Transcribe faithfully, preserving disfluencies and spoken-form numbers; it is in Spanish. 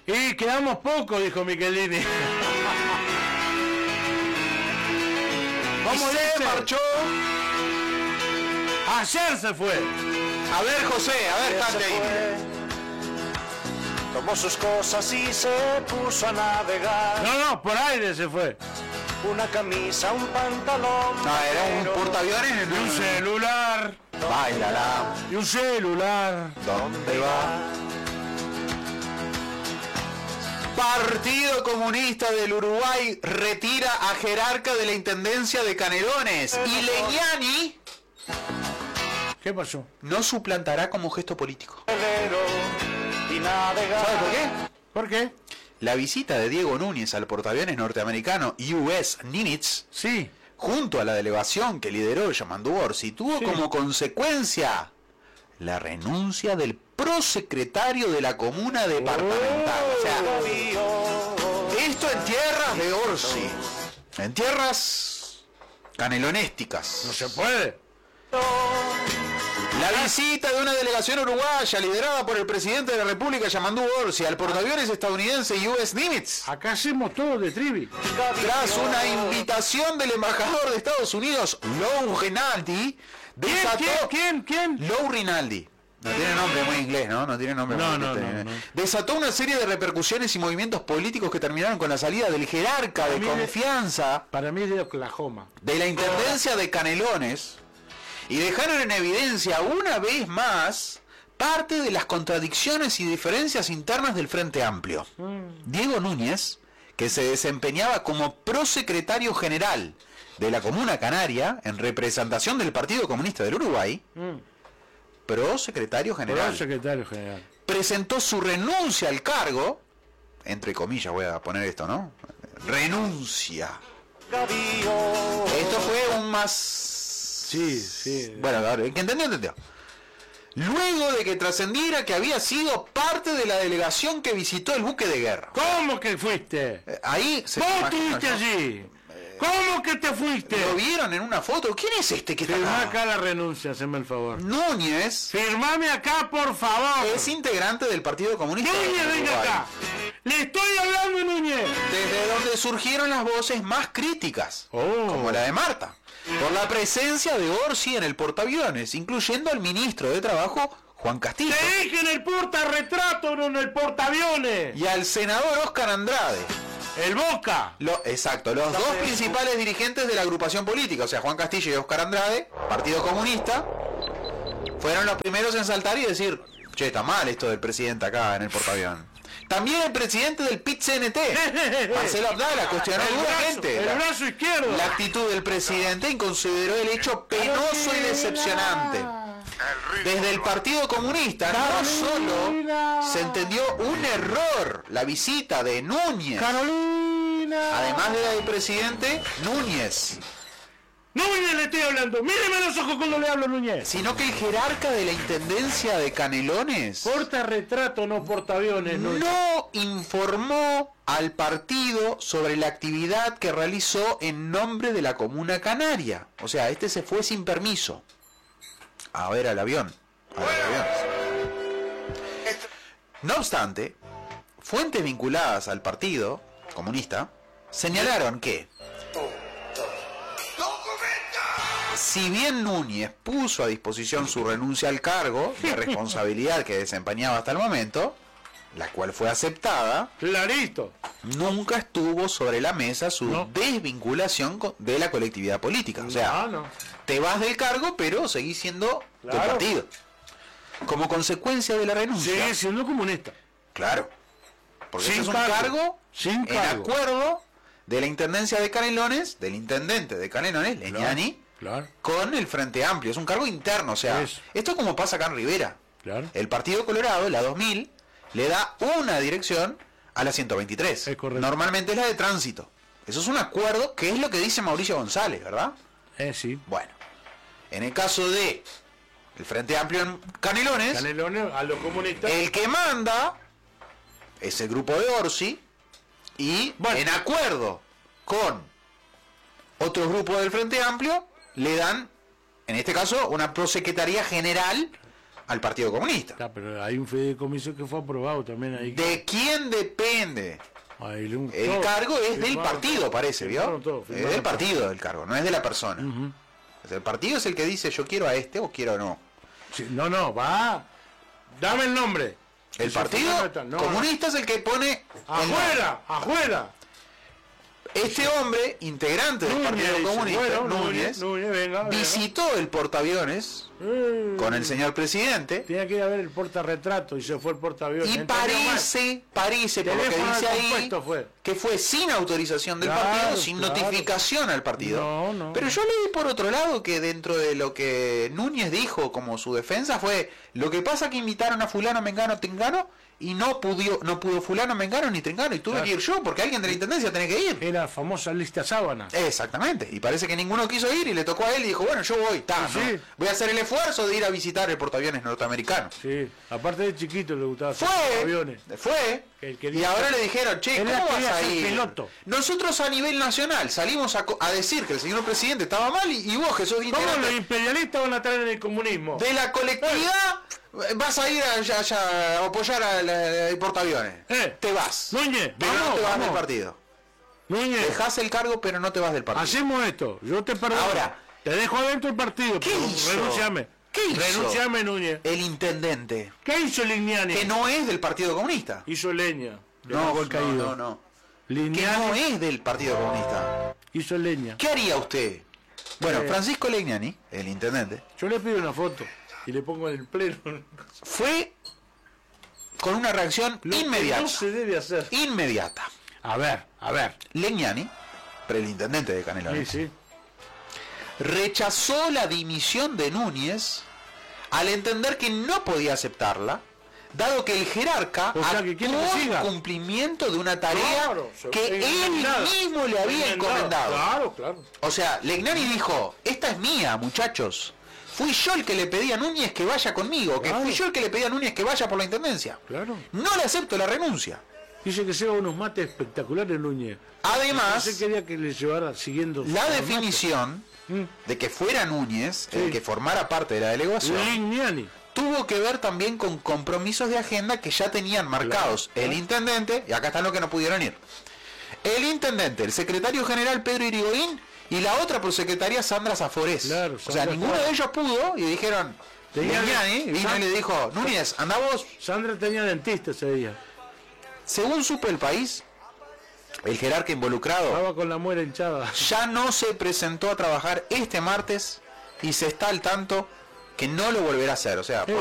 Y quedamos poco, dijo Michelini. ¿Cómo se marchó? Ayer se fue. A ver, José, a ver, cante ahí. Tomó sus cosas y se puso a navegar. No, no, por aire se fue. Una camisa, un pantalón. No, era un vaquero, portaaviones en Y un celular. Bailala. Y un celular. ¿Dónde va? Partido Comunista del Uruguay retira a jerarca de la Intendencia de Canelones. Y Legnani ¿Qué pasó? no suplantará como gesto político. velero y navegar. ¿Sabe por qué? ¿Por qué? La visita de Diego Núñez al portaaviones norteamericano U S Nimitz, Sí. junto a la delegación que lideró Yamandu Orsi, tuvo Sí. como consecuencia la renuncia del prosecretario de la comuna departamental. O sea, esto en tierras de Orsi, en tierras canelonésticas. No se puede. La visita de una delegación uruguaya liderada por el presidente de la República, Yamandu Orsi, al portaaviones estadounidense U S Nimitz, Acá hacemos todo de trivi. tras una invitación del embajador de Estados Unidos, Lou Rinaldi, ¿Quién, desató... quién, quién, quién? Lou Rinaldi. No tiene nombre muy inglés, ¿no? No tiene nombre No, muy no, inglés. no, no. Desató una serie de repercusiones y movimientos políticos que terminaron con la salida del jerarca de mí de- confianza Para mí es de Oklahoma. de la Intendencia de Canelones y dejaron en evidencia una vez más parte de las contradicciones y diferencias internas del Frente Amplio. Diego Núñez, que se desempeñaba como prosecretario general de la Comuna Canaria en representación del Partido Comunista del Uruguay, Mm. prosecretario Por general, el secretario general. presentó su renuncia al cargo, entre comillas voy a poner esto, ¿no? Renuncia. Esto fue un más... Sí, sí. Bueno, a ver, el que entendió, entendió. Luego de que trascendiera que había sido parte de la delegación que visitó el buque de guerra. ¿Cómo que fuiste? Eh, Ahí se ¿Vos imagina, estuviste ¿no? allí? ¿Cómo que te fuiste? ¿Lo vieron en una foto? ¿Quién es este que está Firmá acá? acá la renuncia, haceme el favor. Núñez Firmame acá, por favor. es integrante del Partido Comunista del Núñez, venga Uruguay, acá. Le estoy hablando, Núñez. desde donde surgieron las voces más críticas, Oh. como la de Marta, por la presencia de Orsi en el portaaviones, incluyendo al ministro de Trabajo, Juan Castillo, Te dije en el portarretrato, no en el portaaviones. y al senador Óscar Andrade. El Boca. Lo- exacto, los dos principales dirigentes de la agrupación política, o sea, Juan Castillo y Óscar Andrade, Partido Comunista, fueron los primeros en saltar y decir, che, está mal esto del presidente acá en el portaavión. También el presidente del P I T C N T, Marcelo Abdala, cuestionó El brazo, duramente el la, brazo izquierdo. la actitud del presidente y consideró el hecho penoso y decepcionante. Desde el Partido Comunista no solo se entendió un error la visita de Núñez, Carolina. además de la del presidente Núñez, Núñez le estoy hablando. Míreme a los ojos cuando le hablo, Núñez. sino que el jerarca de la Intendencia de Canelones Portarretrato, no portaaviones. No. no informó al partido sobre la actividad que realizó en nombre de la Comuna Canaria. O sea, este se fue sin permiso a ver al avión. a ver al avión. No obstante, fuentes vinculadas al Partido Comunista señalaron que, si bien Núñez puso a disposición su renuncia al cargo de responsabilidad que desempeñaba hasta el momento, la cual fue aceptada, Clarito. nunca estuvo sobre la mesa su No. desvinculación co- de la colectividad política. O sea, No, no. te vas del cargo, pero seguís siendo del Claro. partido. Como consecuencia de la renuncia. Sigue siendo comunista. Claro. Porque Sin ese es un cargo. cargo Sin en cargo. acuerdo de la Intendencia de Canelones, del intendente de Canelones, Legnani, Claro, con el Frente Amplio. Es un cargo interno. O sea, Es. esto es como pasa acá en Rivera. claro. El Partido Colorado, la dos mil, le da una dirección a la ciento veintitrés. Es correcto. Normalmente es la de tránsito. Eso es un acuerdo que es lo que dice Mauricio González, ¿verdad? Eh, sí. Bueno, en el caso de el Frente Amplio en Canelones, Canelones a los comunistas. el que manda es el grupo de Orsi y Bueno. en acuerdo con otros grupos del Frente Amplio le dan, en este caso, una prosecretaría general al Partido Comunista. Está, pero hay un fideicomiso que fue aprobado también ahí. ¿De quién depende? Ahí, un, El todo, cargo es del firmaron partido, todo, parece, ¿vio? firmaron todo, Es firmaron del todo. partido el cargo, no es de la persona. Ujú. O sea, el partido es el que dice yo quiero a este o quiero no. Sí, no, no, va. Dame el nombre. El Y se Partido firma esta- no, Comunista es el que pone... el nombre. ¡Afuera! ¡Afuera! Este hombre, integrante del Núñez, Partido dice, Comunista, bueno, Núñez, Núñez, Núñez, venga, venga. visitó el portaaviones Eh, con el señor presidente Tenía que ir a ver el portarretrato y se fue el portaaviones. y ¿Entendió mal? parece, parece, por lo que Teléfono dice ahí, descompuesto fue. que fue sin autorización del Claro, partido, sin claro. notificación al partido. No, no. Pero yo leí por otro lado que dentro de lo que Núñez dijo como su defensa fue, lo que pasa que invitaron a fulano, mengano, tengano, y no pudo, no pudo fulano, mengano ni tengano, y tuve Claro. que ir yo, porque alguien de la intendencia tenía que ir. Era la famosa lista sábana. Exactamente, y parece que ninguno quiso ir y le tocó a él y dijo, bueno, yo voy, ta, Sí, ¿no? sí. voy a hacer el esfuerzo de ir a visitar el portaaviones norteamericano. Sí, aparte de chiquito le gustaba hacer Fue, aviones. fue, Él quería y ahora ser- le dijeron, che, él ¿cómo quería vas a ser ir? piloto. Nosotros a nivel nacional salimos a, co- a decir que el señor presidente estaba mal y, y vos, que sos ¿Cómo integrante los imperialistas van a traer en el comunismo? de la colectividad, vas a ir a, ya- ya a apoyar al al portaaviones. Eh. Te vas. Núñez, Pero no vamos, te vas vamos. del partido. Núñez, Dejás el cargo, pero no te vas del partido. hacemos esto. Yo te perdono. Ahora, te dejo adentro el partido. ¿qué pero hizo? Renunciame. ¿Qué hizo? Renunciame, Núñez. El intendente, ¿Qué hizo Lignani? que no es del Partido Comunista. Hizo leña. de No, árbol no, caído. no, no. Que Lignani no es del Partido Comunista. hizo leña. ¿Qué haría usted? Bueno, Eh. Francisco Legnani, el intendente, Yo le pido una foto y le pongo en el pleno. fue con una reacción Lo que inmediata. no se debe hacer. Inmediata. A ver, a ver. Legnani, pero el intendente de Sí, Canelones, sí. rechazó la dimisión de Núñez al entender que no podía aceptarla, dado que el jerarca O sea, que quiere que actuó siga. en cumplimiento de una tarea Claro, se- que él encomendada. mismo le había encomendado. Claro, claro. O sea, Legnani dijo, esta es mía, muchachos. Fui yo el que le pedí a Núñez que vaya conmigo, que Claro. fui yo el que le pedí a Núñez que vaya por la intendencia. Claro. No le acepto la renuncia. Dice que se unos mates espectaculares, Núñez. Además, Yo quería que le llevara siguiendo. la los definición Mm. de que fuera Núñez el Sí. que formara parte de la mates. delegación Lignani. tuvo que ver también con compromisos de agenda que ya tenían marcados Claro. el intendente, y acá están los que no pudieron ir. El intendente, el secretario general Pedro Irigoyen y la otra prosecretaria Sandra Zaforés. Claro, o sea, Sandra ninguno de Zaforés. ellos pudo y dijeron, Tenía- Legnani vino San- y le dijo, Núñez, anda vos. Sandra tenía dentista ese día. Según supo el país, el jerarca involucrado Estaba con la muela hinchada. ya no se presentó a trabajar este martes y se está al tanto que no lo volverá a hacer. O sea, por